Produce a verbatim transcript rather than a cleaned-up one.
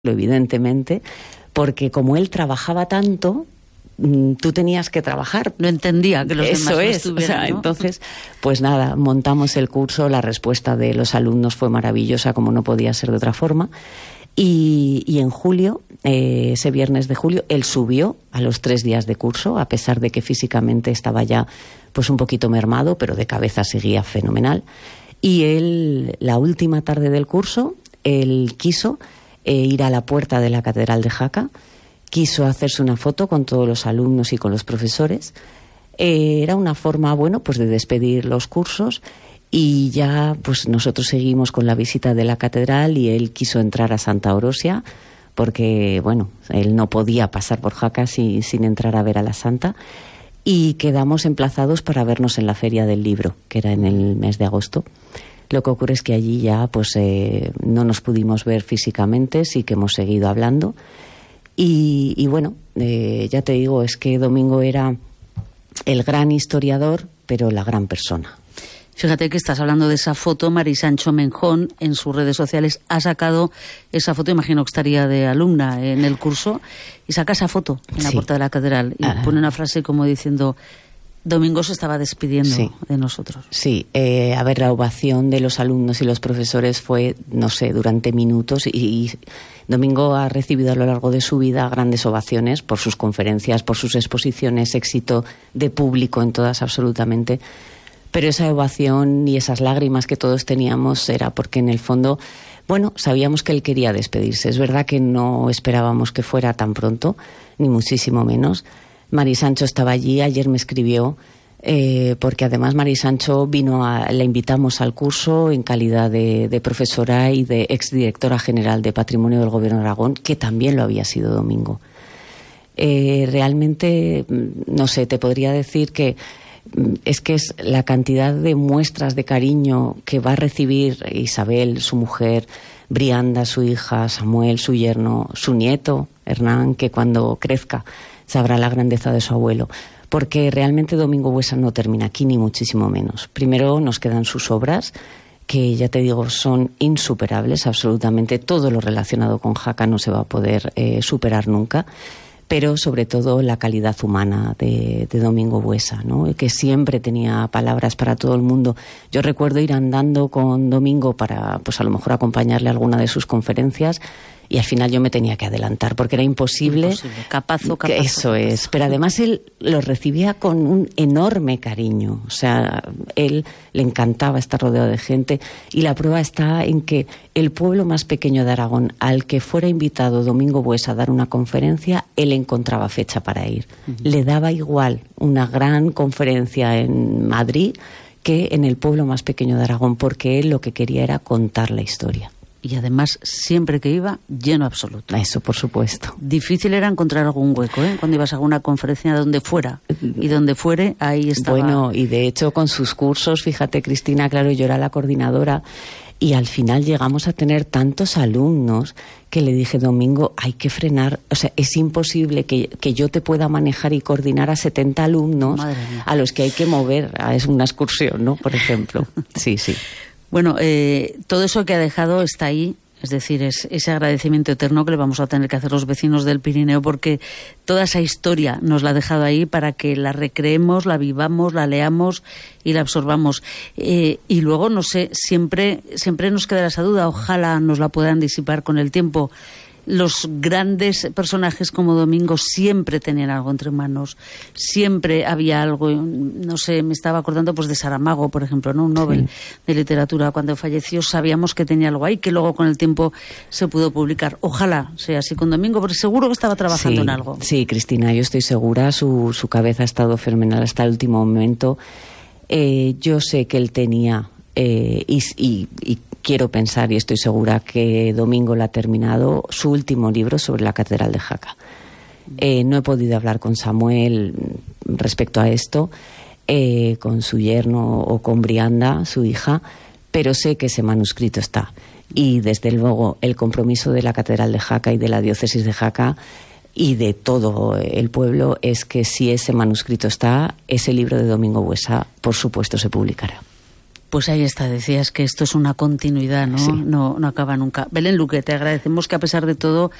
evidentemente, porque como él trabajaba tanto, tú tenías que trabajar. No entendía que los Eso demás no es, estuvieran, o sea, ¿no? Entonces, pues nada, montamos el curso, la respuesta de los alumnos fue maravillosa, como no podía ser de otra forma, y, y en julio, eh, ese viernes de julio, él subió a los tres días de curso, a pesar de que físicamente estaba ya pues un poquito mermado, pero de cabeza seguía fenomenal, y él, la última tarde del curso, él quiso eh, ir a la puerta de la Catedral de Jaca, quiso hacerse una foto con todos los alumnos y con los profesores. Eh, era una forma, bueno, pues de despedir los cursos, y ya pues nosotros seguimos con la visita de la catedral, y él quiso entrar a Santa Orosia porque, bueno, él no podía pasar por Jaca sin, sin entrar a ver a la Santa, y quedamos emplazados para vernos en la Feria del Libro, que era en el mes de agosto. Lo que ocurre es que allí ya pues eh, no nos pudimos ver físicamente, sí que hemos seguido hablando. Y, y bueno, eh, ya te digo, es que Domingo era el gran historiador, pero la gran persona. Fíjate que estás hablando de esa foto. Mari Sancho Menjón en sus redes sociales ha sacado esa foto, imagino que estaría de alumna en el curso, y saca esa foto en la Sí. puerta de la catedral y Ah. pone una frase como diciendo: Domingo se estaba despidiendo Sí. de nosotros. Sí, eh, a ver, la ovación de los alumnos y los profesores fue, no sé, durante minutos, y, y Domingo ha recibido a lo largo de su vida grandes ovaciones por sus conferencias, por sus exposiciones, éxito de público en todas absolutamente, pero esa ovación y esas lágrimas que todos teníamos era porque en el fondo, bueno, sabíamos que él quería despedirse. Es verdad que no esperábamos que fuera tan pronto, ni muchísimo menos. Mari Sancho estaba allí, ayer me escribió, eh, porque además Mari Sancho vino a, la invitamos al curso en calidad de, de profesora y de exdirectora general de Patrimonio del Gobierno de Aragón, que también lo había sido Domingo. Eh, realmente, no sé, te podría decir que es que es la cantidad de muestras de cariño que va a recibir Isabel, su mujer, Brianda, su hija, Samuel, su yerno, su nieto, Hernán, que cuando crezca sabrá la grandeza de su abuelo, porque realmente Domingo Buesa no termina aquí, ni muchísimo menos. Primero nos quedan sus obras, que ya te digo, son insuperables, absolutamente todo lo relacionado con Jaca no se va a poder eh, superar nunca, pero sobre todo la calidad humana de, de Domingo Buesa, ¿no? Que siempre tenía palabras para todo el mundo. Yo recuerdo ir andando con Domingo para, pues a lo mejor acompañarle a alguna de sus conferencias, y al final yo me tenía que adelantar porque era imposible. Imposible. Capazo, capazo. Que eso capazo. es. Pero además él lo recibía con un enorme cariño. O sea, él le encantaba estar rodeado de gente, y la prueba está en que el pueblo más pequeño de Aragón, al que fuera invitado Domingo Buesa a dar una conferencia, él encontraba fecha para ir. Uh-huh. Le daba igual una gran conferencia en Madrid que en el pueblo más pequeño de Aragón, porque él lo que quería era contar la historia. Y además, siempre que iba, lleno absoluto. Eso, por supuesto. Difícil era encontrar algún hueco, ¿eh? Cuando ibas a alguna conferencia, donde fuera. Y donde fuere, ahí estaba. Bueno, y de hecho con sus cursos, fíjate, Cristina, claro, yo era la coordinadora, y al final llegamos a tener tantos alumnos que le dije: Domingo, hay que frenar, o sea, es imposible que, que yo te pueda manejar y coordinar a setenta alumnos a los que hay que mover a es una excursión, ¿no? Por ejemplo. Sí, sí. Bueno, eh, todo eso que ha dejado está ahí, es decir, es ese agradecimiento eterno que le vamos a tener que hacer los vecinos del Pirineo, porque toda esa historia nos la ha dejado ahí para que la recreemos, la vivamos, la leamos y la absorbamos. Eh, y luego, no sé, siempre, siempre nos queda esa duda, ojalá nos la puedan disipar con el tiempo. Los grandes personajes como Domingo siempre tenían algo entre manos, siempre había algo, no sé, me estaba acordando pues de Saramago, por ejemplo, ¿no? Un Nobel sí. de literatura. Cuando falleció sabíamos que tenía algo ahí, que luego con el tiempo se pudo publicar. Ojalá sea así con Domingo, porque seguro que estaba trabajando sí, en algo. Sí, Cristina, yo estoy segura, su, su cabeza ha estado fenomenal hasta el último momento. Eh, yo sé que él tenía, eh, y, y, y quiero pensar y estoy segura que Domingo la ha terminado, su último libro sobre la Catedral de Jaca. Eh, no he podido hablar con Samuel respecto a esto, eh, con su yerno o con Brianda, su hija, pero sé que ese manuscrito está. Y desde luego el compromiso de la Catedral de Jaca y de la diócesis de Jaca y de todo el pueblo es que si ese manuscrito está, ese libro de Domingo Buesa, por supuesto, se publicará. Pues ahí está, decías que esto es una continuidad, ¿no? Sí. No, no acaba nunca. Belén Luque, te agradecemos que a pesar de todo